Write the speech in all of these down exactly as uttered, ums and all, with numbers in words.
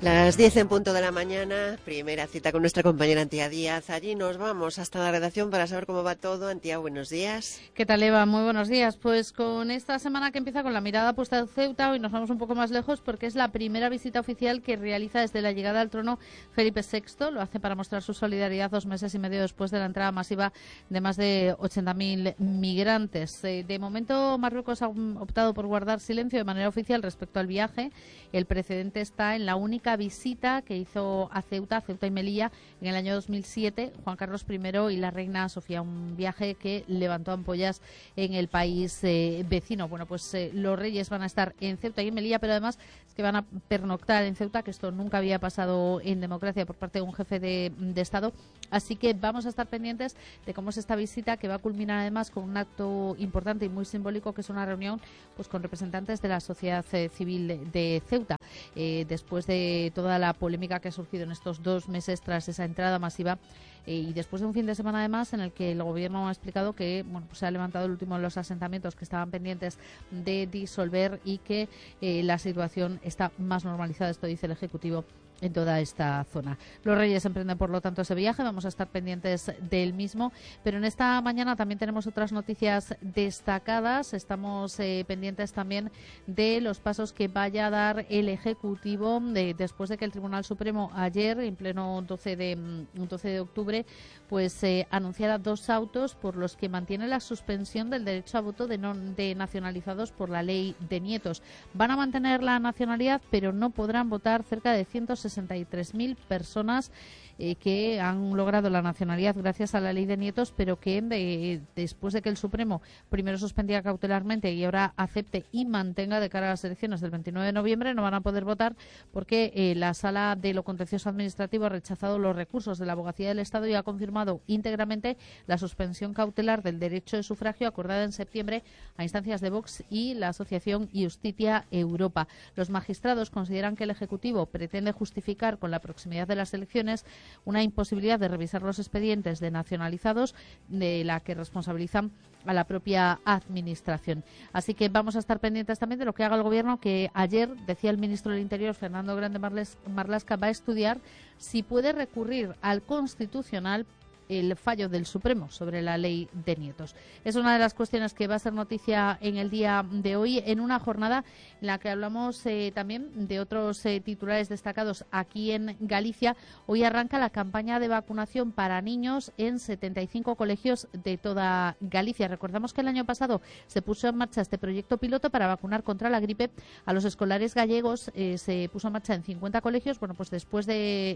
Las diez en punto de la mañana, primera cita con nuestra compañera Antía Díaz. Allí nos vamos hasta la redacción para saber cómo va todo. Antía, buenos días. ¿Qué tal, Eva? Muy buenos días. Pues con esta semana que empieza con la mirada puesta en Ceuta, hoy nos vamos un poco más lejos porque es la primera visita oficial que realiza desde la llegada al trono Felipe sexto. Lo hace para mostrar su solidaridad dos meses y medio después de la entrada masiva de más de ochenta mil migrantes. Eh, de momento, Marruecos ha optado por guardar silencio de manera oficial respecto al viaje. El precedente está en la única visita que hizo a Ceuta, Ceuta y Melilla, en el año dos mil siete, Juan Carlos primero y la reina Sofía, un viaje que levantó ampollas en el país eh, vecino. Bueno, pues eh, los reyes van a estar en Ceuta y en Melilla, pero además es que van a pernoctar en Ceuta, que esto nunca había pasado en democracia por parte de un jefe de, de Estado. Así que vamos a estar pendientes de cómo es esta visita, que va a culminar además con un acto importante y muy simbólico, que es una reunión pues con representantes de la sociedad eh, civil de, de Ceuta. Eh, después de toda la polémica que ha surgido en estos dos meses tras esa entrada masiva eh, y después de un fin de semana además en el que el gobierno ha explicado que bueno, pues se ha levantado el último de los asentamientos que estaban pendientes de disolver y que eh, la situación está más normalizada, esto dice el Ejecutivo, en toda esta zona. Los reyes emprenden, por lo tanto, ese viaje. Vamos a estar pendientes del mismo. Pero en esta mañana también tenemos otras noticias destacadas. Estamos eh, pendientes también de los pasos que vaya a dar el Ejecutivo de, después de que el Tribunal Supremo ayer, en pleno doce de octubre, pues eh, anunciara dos autos por los que mantiene la suspensión del derecho a voto de, no, de nacionalizados por la ley de nietos. Van a mantener la nacionalidad, pero no podrán votar cerca de ciento sesenta y tres mil personas eh, que han logrado la nacionalidad gracias a la ley de nietos, pero que de, después de que el Supremo primero suspendía cautelarmente y ahora acepte y mantenga de cara a las elecciones del veintinueve de noviembre, no van a poder votar porque eh, la Sala de lo Contencioso Administrativo ha rechazado los recursos de la Abogacía del Estado y ha confirmado íntegramente la suspensión cautelar del derecho de sufragio acordada en septiembre a instancias de Vox y la Asociación Justitia Europa. Los magistrados consideran que el Ejecutivo pretende justificar con la proximidad de las elecciones una imposibilidad de revisar los expedientes de nacionalizados de la que responsabilizan a la propia Administración. Así que vamos a estar pendientes también de lo que haga el Gobierno, que ayer, decía el ministro del Interior, Fernando Grande Marlaska, va a estudiar si puede recurrir al Constitucional el fallo del Supremo sobre la ley de nietos. Es una de las cuestiones que va a ser noticia en el día de hoy, en una jornada en la que hablamos eh, también de otros eh, titulares destacados aquí en Galicia. Hoy arranca la campaña de vacunación para niños en setenta y cinco colegios de toda Galicia. Recordamos que el año pasado se puso en marcha este proyecto piloto para vacunar contra la gripe a los escolares gallegos. Eh, se puso en marcha en cincuenta colegios. Bueno, pues después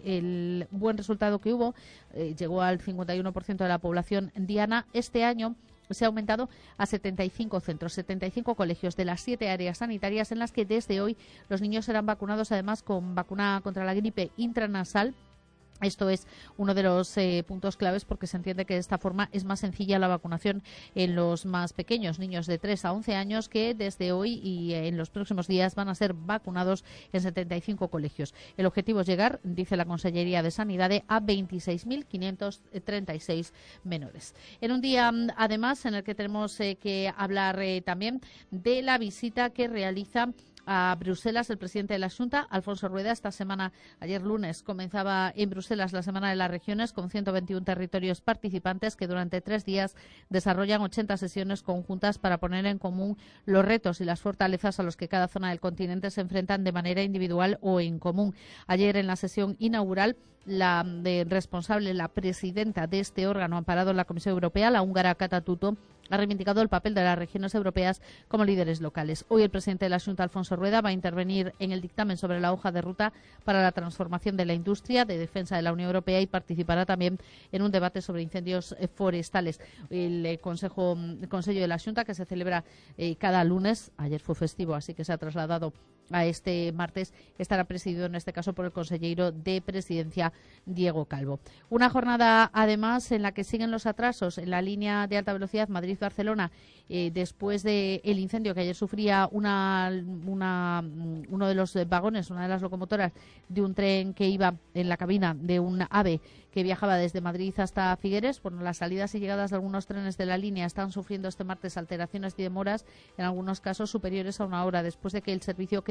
del buen resultado que hubo, eh, llegó al cincuenta y uno por ciento de la población diana. Este año se ha aumentado a setenta y cinco centros, setenta y cinco colegios de las siete áreas sanitarias en las que desde hoy los niños serán vacunados además con vacuna contra la gripe intranasal. Esto es uno de los eh, puntos claves porque se entiende que de esta forma es más sencilla la vacunación en los más pequeños, niños de tres a once años, que desde hoy y en los próximos días van a ser vacunados en setenta y cinco colegios. El objetivo es llegar, dice la Consellería de Sanidad, a veintiséis mil quinientos treinta y seis menores. En un día, además, en el que tenemos eh, que hablar eh, también de la visita que realiza a Bruselas el presidente de la Xunta, Alfonso Rueda. Esta semana, ayer lunes, comenzaba en Bruselas la Semana de las Regiones con ciento veintiuno territorios participantes que durante tres días desarrollan ochenta sesiones conjuntas para poner en común los retos y las fortalezas a los que cada zona del continente se enfrentan de manera individual o en común. Ayer, en la sesión inaugural, la de responsable, la presidenta de este órgano amparado en la Comisión Europea, la húngara Kata Tutto, ha reivindicado el papel de las regiones europeas como líderes locales. Hoy el presidente de la Xunta, Alfonso Rueda, va a intervenir en el dictamen sobre la hoja de ruta para la transformación de la industria de defensa de la Unión Europea y participará también en un debate sobre incendios forestales. El eh, Consejo, el Consejo de la Xunta, que se celebra eh, cada lunes, ayer fue festivo, así que se ha trasladado a este martes, estará presidido en este caso por el consejero de Presidencia, Diego Calvo. Una jornada, además, en la que siguen los atrasos en la línea de alta velocidad Madrid-Barcelona, eh, después del incendio que ayer sufría una, una, uno de los vagones, una de las locomotoras de un tren que iba en la cabina de un AVE que viajaba desde Madrid hasta Figueres. Bueno, las salidas y llegadas de algunos trenes de la línea están sufriendo este martes alteraciones y demoras, en algunos casos superiores a una hora, después de que el servicio quedara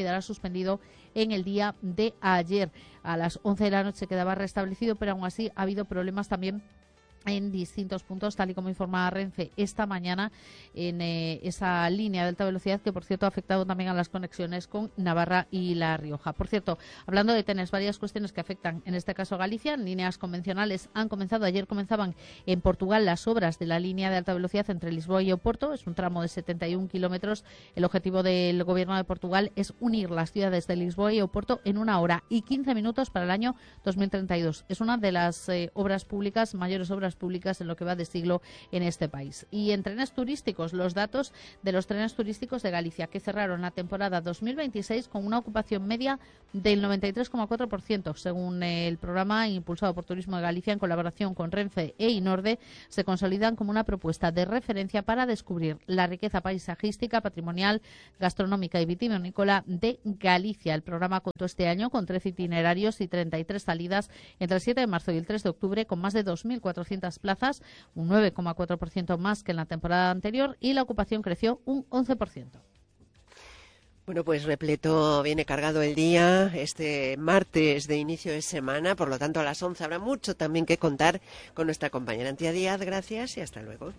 quedará suspendido en el día de ayer. A las once de la noche quedaba restablecido, pero aún así ha habido problemas también en distintos puntos, tal y como informaba Renfe esta mañana en eh, esa línea de alta velocidad que, por cierto, ha afectado también a las conexiones con Navarra y La Rioja. Por cierto, hablando de trenes, varias cuestiones que afectan, en este caso a Galicia. En líneas convencionales han comenzado, ayer comenzaban en Portugal las obras de la línea de alta velocidad entre Lisboa y Oporto. Es un tramo de setenta y un kilómetros. El objetivo del Gobierno de Portugal es unir las ciudades de Lisboa y Oporto en una hora y quince minutos para el año dos mil treinta y dos. Es una de las eh, obras públicas, mayores obras públicas en lo que va de siglo en este país. Y en trenes turísticos, los datos de los trenes turísticos de Galicia, que cerraron la temporada dos mil veintiséis con una ocupación media del noventa y tres coma cuatro por ciento, según el programa impulsado por Turismo de Galicia en colaboración con Renfe e Inorde, se consolidan como una propuesta de referencia para descubrir la riqueza paisajística, patrimonial, gastronómica y vitivinícola de Galicia. El programa contó este año con trece itinerarios y treinta y tres salidas entre el siete de marzo y el tres de octubre, con más de dos mil cuatrocientas plazas, un nueve coma cuatro por ciento más que en la temporada anterior, y la ocupación creció un once por ciento. Bueno, pues repleto, viene cargado el día, este martes de inicio de semana, por lo tanto a las once habrá mucho también que contar con nuestra compañera Antía Díaz. Gracias y hasta luego.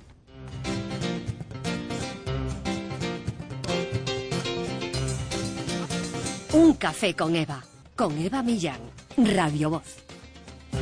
Un café con Eva, con Eva Millán, Radio Voz.